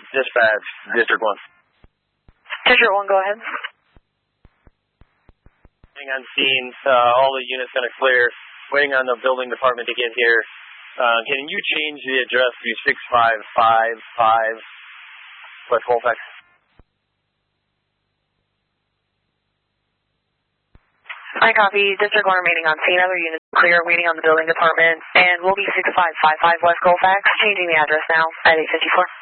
Dispatch, District 1. District 1, go ahead. Waiting on scene, all the units going to clear. Waiting on the building department to get here. Can you change the address to 6555 West Colfax? I copy. District 1 remaining on scene. Other units clear, waiting on the building department. And we'll be 6555 West Colfax. Changing the address now at 854.